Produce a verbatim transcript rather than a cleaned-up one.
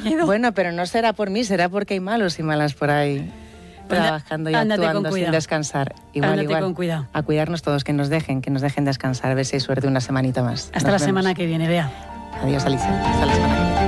quedo. Bueno, pero no será por mí, será porque hay malos y malas por ahí trabajando y ándate actuando sin descansar. Igual, ándate igual. con cuidado. A cuidarnos todos, que nos dejen, que nos dejen descansar, a ver si hay suerte una semanita más. Hasta Nos la vemos. semana que viene, Bea. Adiós, Alicia. Hasta la semana que viene.